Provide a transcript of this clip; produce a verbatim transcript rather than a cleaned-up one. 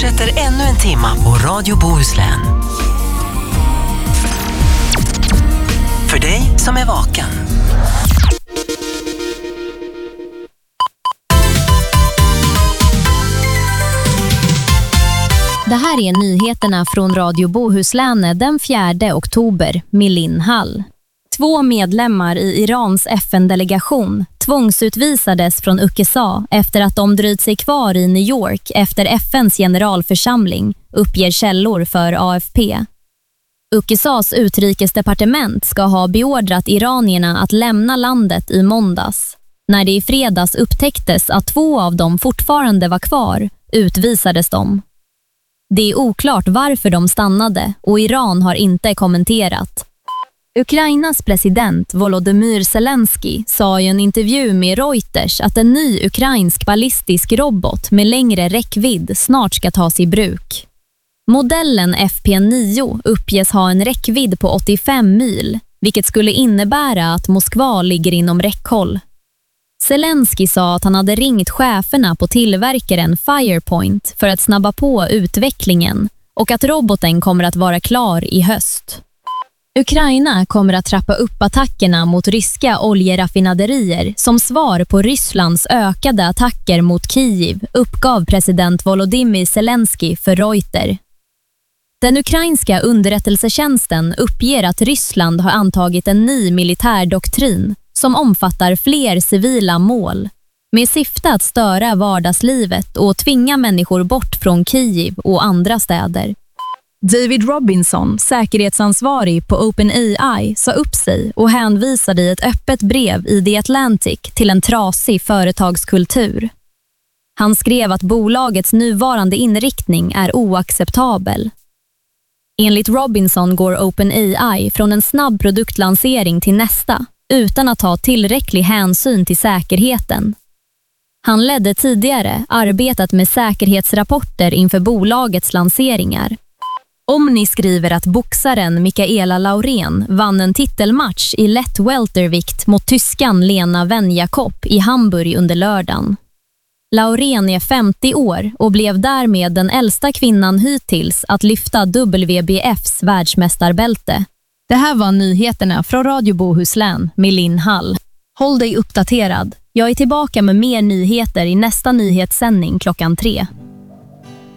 fortsätter ännu en timma på Radio Bohuslän. För dig som är vaken. Det här är nyheterna från Radio Bohuslän den fjärde oktober med Linn Hall. Två medlemmar i Irans F N-delegation tvångsutvisades från U S A efter att de dröjt sig kvar i New York efter F N:s generalförsamling, uppger källor för A F P. U S A:s utrikesdepartement ska ha beordrat iranierna att lämna landet i måndags. När det i fredags upptäcktes att två av dem fortfarande var kvar, utvisades de. Det är oklart varför de stannade och Iran har inte kommenterat. Ukrainas president Volodymyr Zelensky sa i en intervju med Reuters att en ny ukrainsk ballistisk robot med längre räckvidd snart ska tas i bruk. Modellen F P nio uppges ha en räckvidd på åttiofem mil, vilket skulle innebära att Moskva ligger inom räckhåll. Zelensky sa att han hade ringt cheferna på tillverkaren Firepoint för att snabba på utvecklingen och att roboten kommer att vara klar i höst. Ukraina kommer att trappa upp attackerna mot ryska oljeraffinaderier som svar på Rysslands ökade attacker mot Kiev, uppgav president Volodymyr Zelensky för Reuters. Den ukrainska underrättelsetjänsten uppger att Ryssland har antagit en ny militär doktrin som omfattar fler civila mål, med syfte att störa vardagslivet och tvinga människor bort från Kiev och andra städer. David Robinson, säkerhetsansvarig på OpenAI, sa upp sig och hänvisade i ett öppet brev i The Atlantic till en trasig företagskultur. Han skrev att bolagets nuvarande inriktning är oacceptabel. Enligt Robinson går OpenAI från en snabb produktlansering till nästa, utan att ta tillräcklig hänsyn till säkerheten. Han ledde tidigare arbetat med säkerhetsrapporter inför bolagets lanseringar. Omni skriver att boxaren Mikaela Laurén vann en titelmatch i lätt weltervikt mot tyskan Lena Wenjakob i Hamburg under lördagen. Laurén är femtio år och blev därmed den äldsta kvinnan hittills att lyfta W B F:s världsmästarbälte. Det här var nyheterna från Radio Bohuslän med Linn Hall. Håll dig uppdaterad. Jag är tillbaka med mer nyheter i nästa nyhetssändning klockan tre.